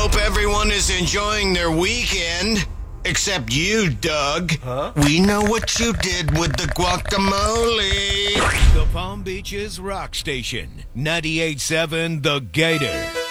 hope everyone is enjoying their weekend. Except you, Doug. Huh? We know what you did with the guacamole. The Palm Beaches Rock Station, 98.7 The Gator.